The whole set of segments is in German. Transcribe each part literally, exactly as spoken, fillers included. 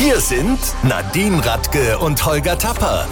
Hier sind Nadine Radke und Holger Tapper.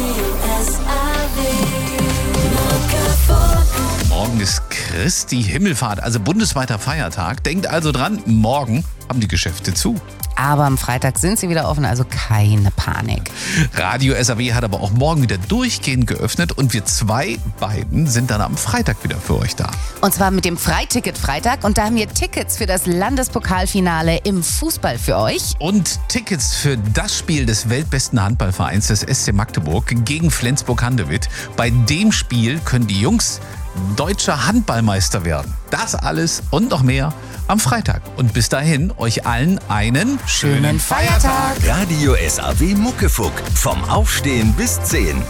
Morgen ist Christi Himmelfahrt, also bundesweiter Feiertag. Denkt also dran, morgen haben die Geschäfte zu. Aber am Freitag sind sie wieder offen, also keine Panik. Radio S A W hat aber auch morgen wieder durchgehend geöffnet und wir zwei beiden sind dann am Freitag wieder für euch da. Und zwar mit dem Freiticket-Freitag und da haben wir Tickets für das Landespokalfinale im Fußball für euch. Und Tickets für das Spiel des weltbesten Handballvereins des S C Magdeburg gegen Flensburg-Handewitt. Bei dem Spiel können die Jungs deutscher Handballmeister werden. Das alles und noch mehr am Freitag. Und bis dahin euch allen einen schönen Feiertag. Radio S A W Muckefuck. Vom Aufstehen bis zehn.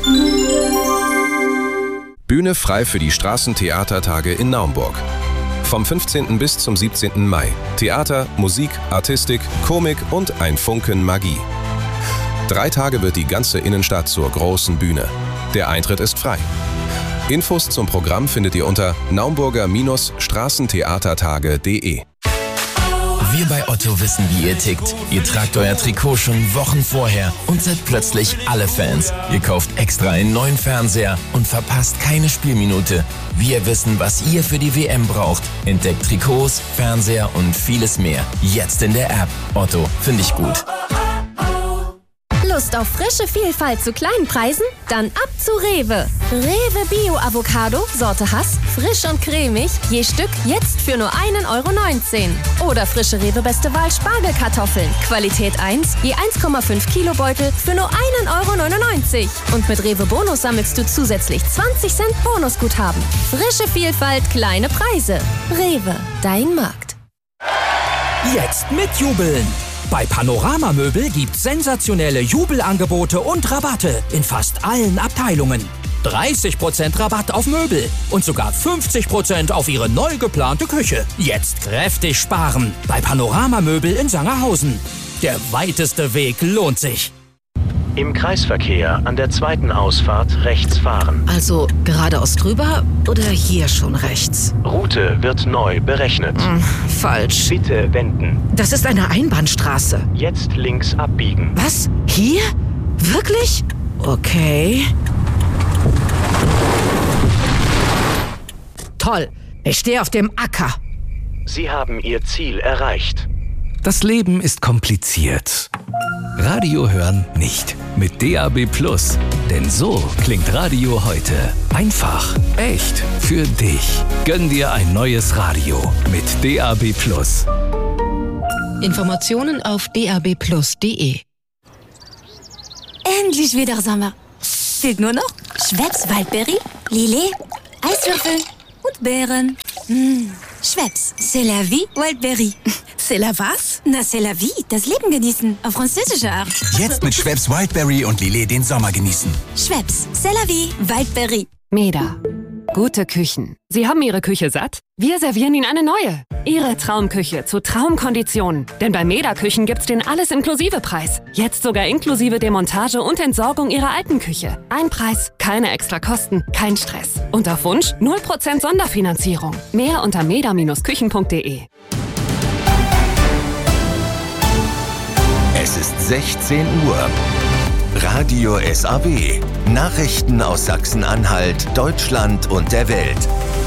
Bühne frei für die Straßentheatertage in Naumburg. Vom fünfzehnten bis zum siebzehnten Mai. Theater, Musik, Artistik, Komik und ein Funken Magie. Drei Tage wird die ganze Innenstadt zur großen Bühne. Der Eintritt ist frei. Infos zum Programm findet ihr unter naumburger Straßentheatertage punkt de. Wir bei Otto wissen, wie ihr tickt. Ihr tragt euer Trikot schon Wochen vorher und seid plötzlich alle Fans. Ihr kauft extra einen neuen Fernseher und verpasst keine Spielminute. Wir wissen, was ihr für die W M braucht. Entdeckt Trikots, Fernseher und vieles mehr. Jetzt in der App. Otto, finde ich gut. Lust auf frische Vielfalt zu kleinen Preisen? Dann ab zu Rewe. Rewe Bio Avocado, Sorte Hass, frisch und cremig, je Stück jetzt für nur ein Euro neunzehn. Oder frische Rewe Beste Wahl Spargelkartoffeln, Qualität eins, je eins Komma fünf Kilo Beutel für nur ein Euro neunundneunzig. Und mit Rewe Bonus sammelst du zusätzlich zwanzig Cent Bonusguthaben. Frische Vielfalt, kleine Preise. Rewe, dein Markt. Jetzt mitjubeln! Bei Panorama Möbel gibt's sensationelle Jubelangebote und Rabatte in fast allen Abteilungen. dreißig Prozent Rabatt auf Möbel und sogar fünfzig Prozent auf Ihre neu geplante Küche. Jetzt kräftig sparen bei Panorama Möbel in Sangerhausen. Der weiteste Weg lohnt sich. Im Kreisverkehr an der zweiten Ausfahrt rechts fahren. Also geradeaus drüber oder hier schon rechts? Route wird neu berechnet. Hm, falsch. Bitte wenden. Das ist eine Einbahnstraße. Jetzt links abbiegen. Was? Hier? Wirklich? Okay. Toll. Ich stehe auf dem Acker. Sie haben Ihr Ziel erreicht. Das Leben ist kompliziert. Radio hören nicht. Mit D A B Plus. Denn so klingt Radio heute. Einfach, echt, für dich. Gönn dir ein neues Radio mit D A B Plus. Informationen auf d a b plus punkt de. Endlich wieder Sommer. Fehlt nur noch Schweppes Waldberry, Lillet, Eiswürfel und Beeren. Mmh. Schweppes, c'est la vie, Wildberry. C'est la was? Na, c'est la vie, das Leben genießen, auf französische Art. Jetzt mit Schweppes Wildberry und Lillet den Sommer genießen. Schweppes, c'est la vie, Wildberry. Meda. Gute Küchen. Sie haben Ihre Küche satt? Wir servieren Ihnen eine neue. Ihre Traumküche zu Traumkonditionen. Denn bei Meda Küchen gibt's den Alles-Inklusive-Preis. Jetzt sogar inklusive Demontage und Entsorgung Ihrer alten Küche. Ein Preis, keine extra Kosten, kein Stress. Und auf Wunsch null Prozent Sonderfinanzierung. Mehr unter meda Bindestrich küchen punkt de. Es ist sechzehn Uhr. Radio S A W. Nachrichten aus Sachsen-Anhalt, Deutschland und der Welt.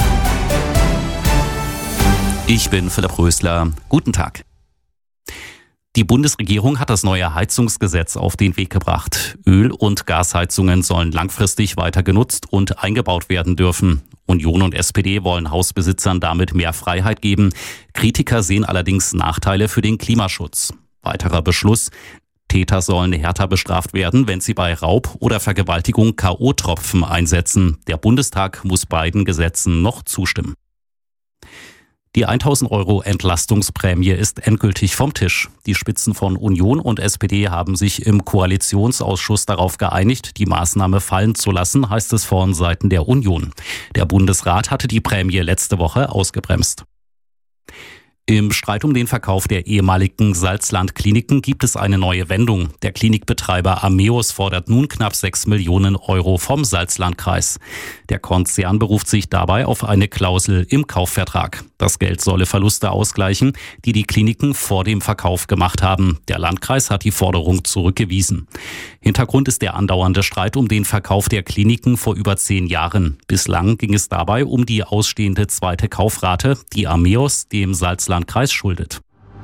Ich bin Philipp Rösler. Guten Tag. Die Bundesregierung hat das neue Heizungsgesetz auf den Weg gebracht. Öl- und Gasheizungen sollen langfristig weiter genutzt und eingebaut werden dürfen. Union und S P D wollen Hausbesitzern damit mehr Freiheit geben. Kritiker sehen allerdings Nachteile für den Klimaschutz. Weiterer Beschluss: Täter sollen härter bestraft werden, wenn sie bei Raub oder Vergewaltigung K O-Tropfen einsetzen. Der Bundestag muss beiden Gesetzen noch zustimmen. Die tausend Euro Entlastungsprämie ist endgültig vom Tisch. Die Spitzen von Union und S P D haben sich im Koalitionsausschuss darauf geeinigt, die Maßnahme fallen zu lassen, heißt es von Seiten der Union. Der Bundesrat hatte die Prämie letzte Woche ausgebremst. Im Streit um den Verkauf der ehemaligen Salzland-Kliniken gibt es eine neue Wendung. Der Klinikbetreiber Ameos fordert nun knapp sechs Millionen Euro vom Salzlandkreis. Der Konzern beruft sich dabei auf eine Klausel im Kaufvertrag. Das Geld solle Verluste ausgleichen, die die Kliniken vor dem Verkauf gemacht haben. Der Landkreis hat die Forderung zurückgewiesen. Hintergrund ist der andauernde Streit um den Verkauf der Kliniken vor über zehn Jahren. Bislang ging es dabei um die ausstehende zweite Kaufrate, die Ameos dem Salzlandkreis schuldet.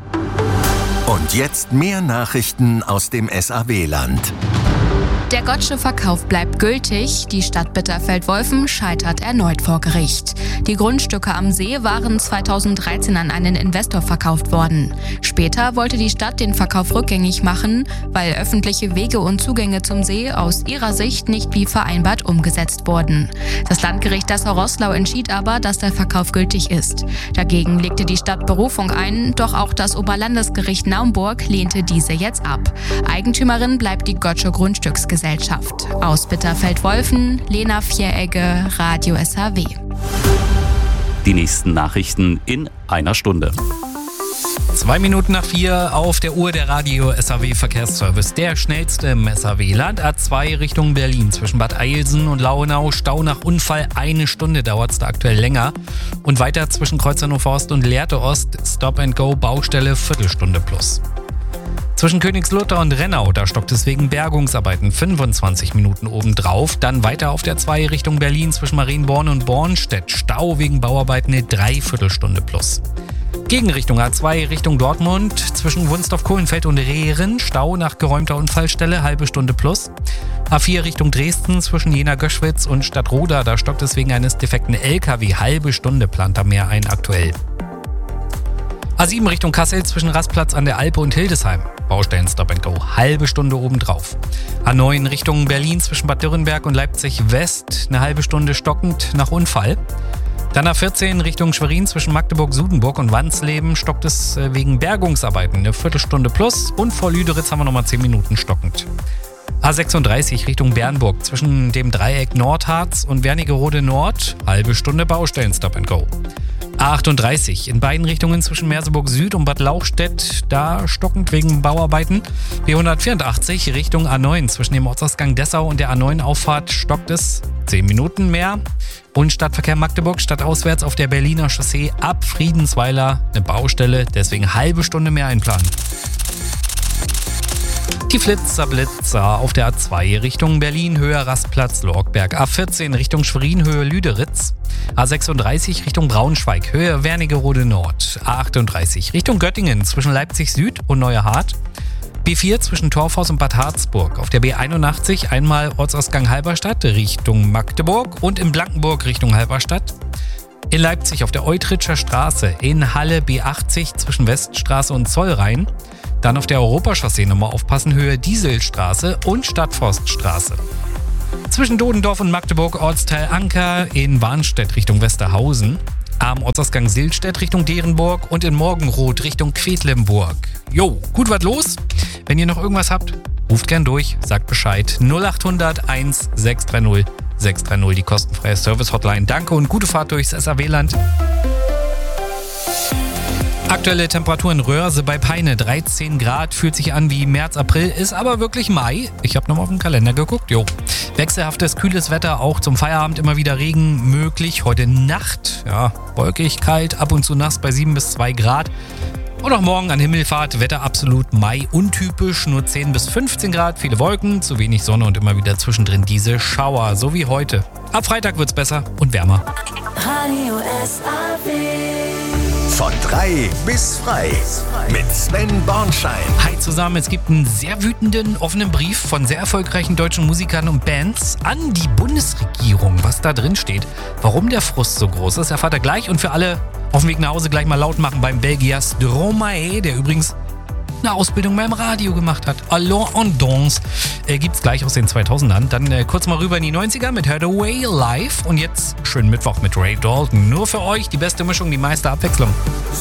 Und jetzt mehr Nachrichten aus dem S A W-Land. Der Gottsche Verkauf bleibt gültig. Die Stadt Bitterfeld-Wolfen scheitert erneut vor Gericht. Die Grundstücke am See waren zweitausenddreizehn an einen Investor verkauft worden. Später wollte die Stadt den Verkauf rückgängig machen, weil öffentliche Wege und Zugänge zum See aus ihrer Sicht nicht wie vereinbart umgesetzt wurden. Das Landgericht Dessau-Roßlau entschied aber, dass der Verkauf gültig ist. Dagegen legte die Stadt Berufung ein, doch auch das Oberlandesgericht Naumburg lehnte diese jetzt ab. Eigentümerin bleibt die Gottsche Grundstücksgesellschaft. Aus Bitterfeld-Wolfen, Lena Vieregge, Radio S A W. Die nächsten Nachrichten in einer Stunde. Zwei Minuten nach vier auf der Uhr der Radio S A W Verkehrsservice. Der schnellste im S A W-Land. A zwei Richtung Berlin zwischen Bad Eilsen und Lauenau. Stau nach Unfall. Eine Stunde dauert es da aktuell länger. Und weiter zwischen Kreuz Hannover Ost und Lehrte Ost. Stop and Go Baustelle Viertelstunde plus. Zwischen Königslutter und Rennau, da stockt es wegen Bergungsarbeiten fünfundzwanzig Minuten obendrauf. Dann weiter auf der zwei Richtung Berlin zwischen Marienborn und Bornstedt. Stau wegen Bauarbeiten eine Dreiviertelstunde plus. Gegenrichtung A zwei Richtung Dortmund zwischen Wunstorf-Kohlenfeld und Rehren. Stau nach geräumter Unfallstelle, halbe Stunde plus. A vier Richtung Dresden zwischen Jena-Göschwitz und Stadtroda. Da stockt es wegen eines defekten L K W. Halbe Stunde plant da mehr ein aktuell. A sieben Richtung Kassel zwischen Rastplatz an der Alpe und Hildesheim. Baustellen Stop and Go. Halbe Stunde obendrauf. A neun Richtung Berlin zwischen Bad Dürrenberg und Leipzig West. Eine halbe Stunde stockend nach Unfall. Dann A vierzehn Richtung Schwerin zwischen Magdeburg-Sudenburg und Wansleben stockt es wegen Bergungsarbeiten. Eine Viertelstunde plus. Und vor Lüderitz haben wir nochmal zehn Minuten stockend. A sechsunddreißig Richtung Bernburg zwischen dem Dreieck Nordharz und Wernigerode Nord. Halbe Stunde Baustellen Stop and Go. A achtunddreißig in beiden Richtungen zwischen Merseburg Süd und Bad Lauchstädt, da stockend wegen Bauarbeiten. B hundertvierundachtzig Richtung A neun zwischen dem Ortsausgang Dessau und der A neun Auffahrt stockt es zehn Minuten mehr. Und Stadtverkehr Magdeburg stadtauswärts auf der Berliner Chaussee ab Friedensweiler eine Baustelle, deswegen halbe Stunde mehr einplanen. Die Flitzer Blitzer auf der A zwei Richtung Berlin, Höhe Rastplatz Lorgberg. A vierzehn Richtung Schwerin, Höhe Lüderitz. A sechsunddreißig Richtung Braunschweig, Höhe Wernigerode Nord. A achtunddreißig Richtung Göttingen zwischen Leipzig Süd und Neuerhardt. B vier zwischen Torfhaus und Bad Harzburg. Auf der B einundachtzig einmal Ortsausgang Halberstadt Richtung Magdeburg und in Blankenburg Richtung Halberstadt. In Leipzig auf der Eutritscher Straße, in Halle B achtzig zwischen Weststraße und Zollrhein. Dann auf der Europachaussee nochmal aufpassen, Höhe Dieselstraße und Stadtforststraße. Zwischen Dodendorf und Magdeburg Ortsteil Anker, in Warnstedt Richtung Westerhausen. Am Ortsausgang Silstedt Richtung Derenburg und in Morgenroth Richtung Quedlinburg. Jo, gut was los? Wenn ihr noch irgendwas habt, ruft gern durch, sagt Bescheid. null acht hundert eins sechs drei null sechs drei null, die kostenfreie Service-Hotline. Danke und gute Fahrt durchs S A W-Land. Aktuelle Temperatur in Röhrse bei Peine, dreizehn Grad, fühlt sich an wie März, April, ist aber wirklich Mai. Ich habe nochmal auf den Kalender geguckt, jo. Wechselhaftes, kühles Wetter, auch zum Feierabend immer wieder Regen möglich. Heute Nacht, ja, wolkig, kalt, ab und zu nass bei sieben bis zwei Grad. Und auch morgen an Himmelfahrt, Wetter absolut Mai untypisch, nur zehn bis fünfzehn Grad, viele Wolken, zu wenig Sonne und immer wieder zwischendrin diese Schauer, so wie heute. Ab Freitag wird's besser und wärmer. Radio S A W. Von drei bis frei mit Sven Bornschein. Hi zusammen, es gibt einen sehr wütenden offenen Brief von sehr erfolgreichen deutschen Musikern und Bands an die Bundesregierung. Was da drin steht, warum der Frust so groß ist, erfahrt ihr gleich. Und für alle auf dem Weg nach Hause gleich mal laut machen beim Belgier Stromae, der übrigens eine Ausbildung beim Radio gemacht hat. Allons en danse. Äh, gibt's gleich aus den zweitausendern. Dann äh, kurz mal rüber in die neunziger mit Hathaway Live. Und jetzt schönen Mittwoch mit Ray Dalton. Nur für euch die beste Mischung, die meiste Abwechslung.